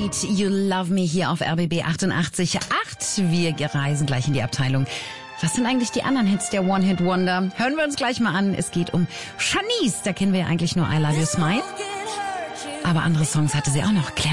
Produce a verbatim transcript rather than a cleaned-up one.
Tonight You Love Me hier auf R B B achtundachtzig Komma acht. Wir reisen gleich in die Abteilung. Was sind eigentlich die anderen Hits der One-Hit-Wonder? Hören wir uns gleich mal an. Es geht um Shanice. Da kennen wir ja eigentlich nur I Love You Smile. Aber andere Songs hatte sie auch noch.